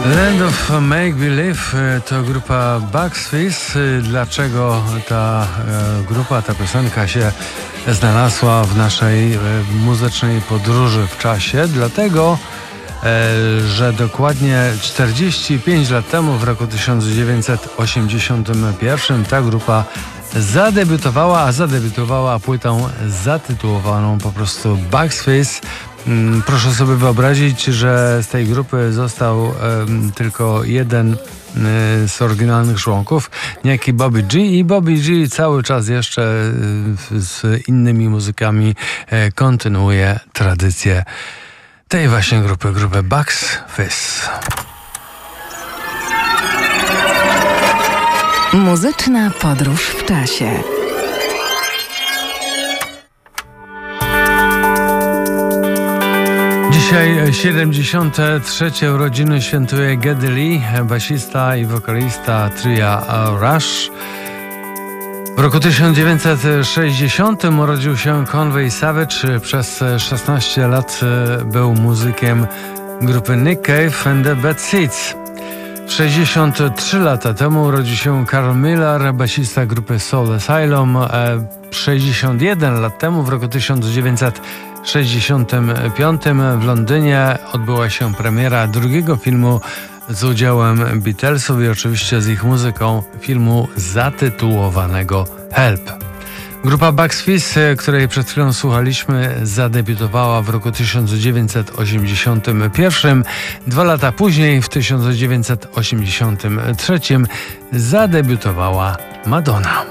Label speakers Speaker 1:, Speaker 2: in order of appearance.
Speaker 1: Land of Make Believe to grupa Bucks Fizz. Dlaczego ta grupa, ta piosenka się znalazła w naszej muzycznej podróży w czasie? Dlatego, że dokładnie 45 lat temu, w roku 1981, ta grupa zadebiutowała płytą zatytułowaną po prostu Bucks Fizz. Proszę sobie wyobrazić, że z tej grupy został tylko jeden z oryginalnych członków, niejaki Bobby G, i Bobby G cały czas jeszcze z innymi muzykami kontynuuje tradycję tej właśnie grupy Bucks Fizz.
Speaker 2: Muzyczna podróż w czasie.
Speaker 1: Dzisiaj 73. urodziny świętuje Geddy Lee, basista i wokalista tria Rush. W roku 1960 urodził się Conway Savage. Przez 16 lat był muzykiem grupy Nick Cave and the Bad Seeds. 63 lata temu urodził się Carl Miller, basista grupy Soul Asylum. 61 lat temu, w roku 1965 w Londynie odbyła się premiera drugiego filmu z udziałem Beatlesów i oczywiście z ich muzyką, filmu zatytułowanego Help. Grupa Bucks Fizz, której przed chwilą słuchaliśmy, zadebiutowała w roku 1981. 2 lata później, w 1983, zadebiutowała Madonna.